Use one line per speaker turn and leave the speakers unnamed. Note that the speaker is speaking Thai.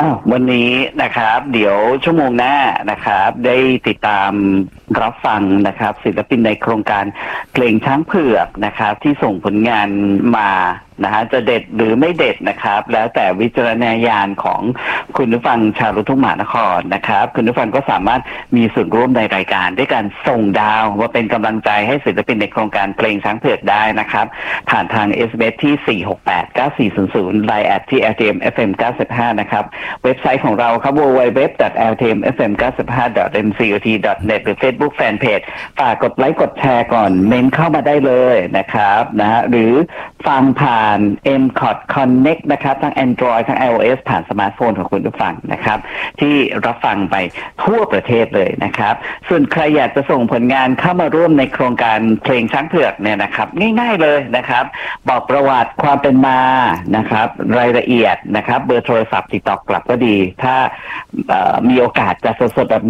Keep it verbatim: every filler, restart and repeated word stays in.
อ้าววันนี้นะครับเดี๋ยวชั่วโมงหน้านะครับได้ติดตามรับฟังนะครับศิลปินในโครงการเพลงช้างเผือกนะครับที่ส่งผลงานมานะฮะจะเด็ดหรือไม่เด็ดนะครับแล้วแต่วิจารณญาณของคุณผู้ฟังชาวลูกทุ่งมหานครนะครับคุณผู้ฟังก็สามารถมีส่วนร่วมในรายการด้วยการส่งดาวมาเป็นกำลังใจให้ศิลปินในโครงการเพลงช้างเผือกได้นะครับผ่านทาง เอส เอ็ม เอส ที่สี่ หก แปด เก้า สี่ ศูนย์ ศูนย์ ไลน์ แอท ที่ แอล ที เอ็ม เอฟ เอ็ม เก้าสิบห้า นะครับเว็บไซต์ของเราครับ ดับเบิลยู ดับเบิลยู ดับเบิลยู ดอท แอล ที เอ็ม เอฟ เอ็ม เก้าสิบห้า ดอท เอ็ม ซี โอ ที ดอท เน็ต หรือ Facebook Fanpage ฝากกดไลค์กดแชร์ก่อนเมนเข้ามาได้เลยนะครับนะฮะหรือฟังผ่าน เอ็ม คอท Connect นะครับทั้ง Android ทั้ง iOS ผ่านสมาร์ทโฟนของคุณผู้ฟังนะครับที่รับฟังไปทั่วประเทศเลยนะครับส่วนใครอยากจะส่งผลงานเข้ามาร่วมในโครงการเพลงช้างเผือกเนี่ยนะครับง่ายๆเลยนะครับบอกประวัติความเป็นมานะครับรายละเอียดนะครับเบอร์โทรศัพท์ติดต่อกลับก็ดีถ้ามีโอกาสจะสดๆแบบ